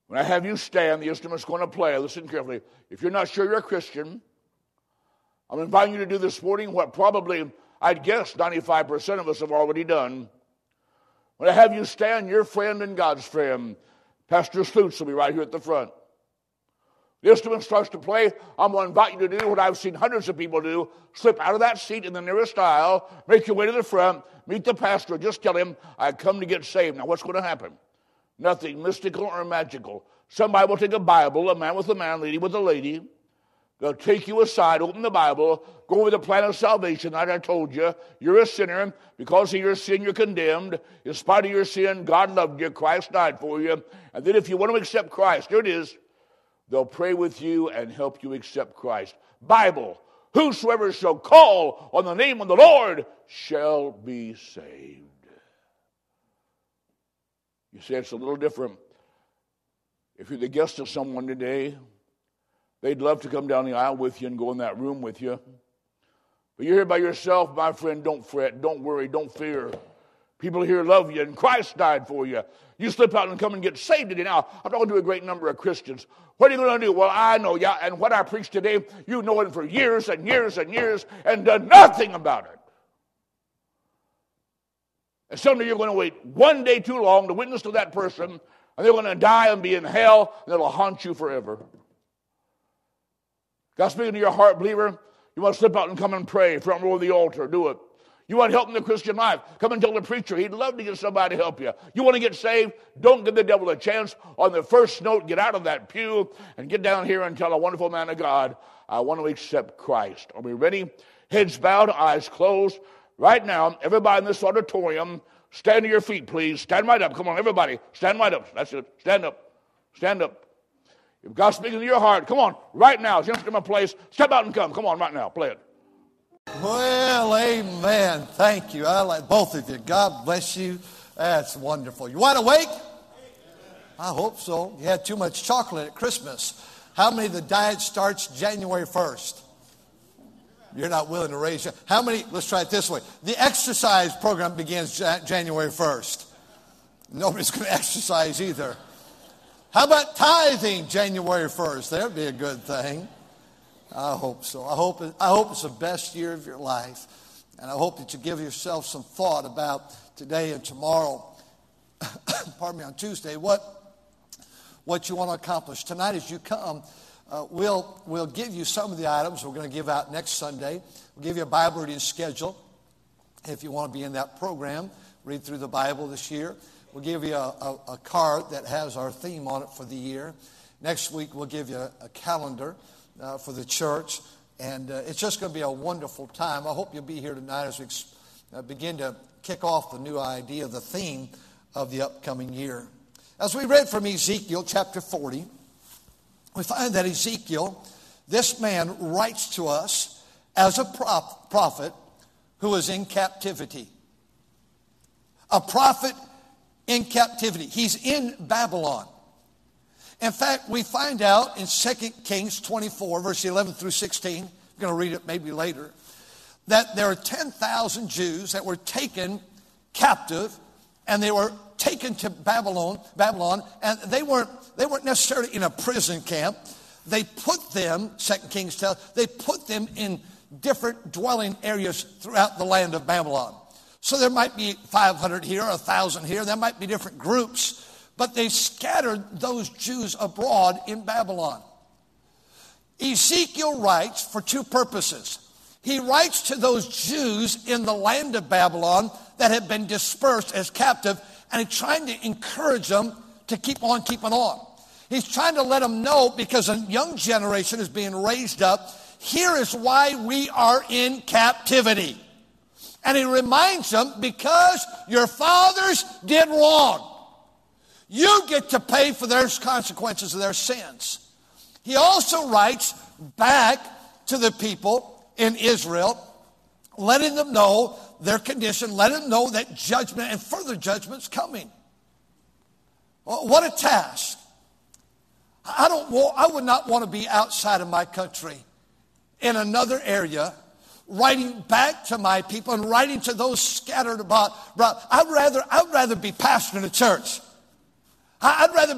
When I have you stand, the instrument's going to play. Listen carefully. If you're not sure you're a Christian, I'm inviting you to do this morning what probably, I'd guess, 95% of us have already done. When I have you stand, your friend and God's friend, Pastor Sloots will be right here at the front. The instrument starts to play. I'm going to invite you to do what I've seen hundreds of people do. Slip out of that seat in the nearest aisle, make your way to the front, meet the pastor, just tell him, I come to get saved. Now, what's going to happen? Nothing mystical or magical. Somebody will take a Bible, a man with a man, lady with a lady. They'll take you aside, open the Bible, go over the plan of salvation that I told you. You're a sinner. Because of your sin, you're condemned. In spite of your sin, God loved you. Christ died for you. And then if you want to accept Christ, here it is. They'll pray with you and help you accept Christ. Bible, whosoever shall call on the name of the Lord shall be saved. You say it's a little different. If you're the guest of someone today, they'd love to come down the aisle with you and go in that room with you. But you're here by yourself, my friend, don't fret, don't worry, don't fear. People here love you, and Christ died for you. You slip out and come and get saved today. Now, I'm talking to a great number of Christians. What are you going to do? Well, I know, yeah, and what I preach today, you know it for years and years and years and done nothing about it. And someday you're going to wait one day too long to witness to that person, and they're going to die and be in hell, and it'll haunt you forever. God's speaking to your heart, believer. You want to slip out and come and pray, front row of the altar, do it. You want help in the Christian life, come and tell the preacher. He'd love to get somebody to help you. You want to get saved? Don't give the devil a chance. On the first note, get out of that pew and get down here and tell a wonderful man of God, I want to accept Christ. Are we ready? Heads bowed, eyes closed. Right now, everybody in this auditorium, stand to your feet, please. Stand right up. Come on, everybody. Stand right up. That's it. Stand up. Stand up. If God's speaking to your heart, come on, right now. It's the instrument place. Step out and come. Come on, right now. Play it. Well, amen. Thank you. I like both of you. God bless you. That's wonderful. You wide awake? I hope so. You had too much chocolate at Christmas. How many of the diet starts January 1st? You're not willing to raise your... How many... Let's try it this way. The exercise program begins January 1st. Nobody's going to exercise either. How about tithing January 1st? That would be a good thing. I hope so. I hope it's the best year of your life. And I hope that you give yourself some thought about today and tomorrow. Pardon me, on Tuesday, what you want to accomplish. Tonight as you come, we'll give you some of the items we're going to give out next Sunday. We'll give you a Bible reading schedule if you want to be in that program. Read through the Bible this year. We'll give you a card that has our theme on it for the year. Next week we'll give you a calendar for the church. And it's just going to be a wonderful time. I hope you'll be here tonight as we begin to kick off the new idea, the theme of the upcoming year. As we read from Ezekiel chapter 40, we find that Ezekiel, this man, writes to us as a prophet who is in captivity. A prophet in captivity. He's in Babylon. In fact, we find out in 2 Kings 24, verse 11 through 16, I'm going to read it maybe later, that there are 10,000 Jews that were taken captive, and they were taken to Babylon, and they weren't necessarily in a prison camp. They put them, 2 Kings tells, they put them in different dwelling areas throughout the land of Babylon. So there might be 500 here, 1,000 here. There might be different groups. But they scattered those Jews abroad in Babylon. Ezekiel writes for two purposes. He writes to those Jews in the land of Babylon that had been dispersed as captive, and he's trying to encourage them to keep on keeping on. He's trying to let them know, because a young generation is being raised up, here is why we are in captivity. And he reminds them, because your fathers did wrong, you get to pay for their consequences of their sins. He also writes back to the people in Israel, letting them know their condition, letting them know that judgment and further judgment's coming. Well, what a task. I would not want to be outside of my country in another area, writing back to my people and writing to those scattered about. I'd rather be pastoring a church. I'd rather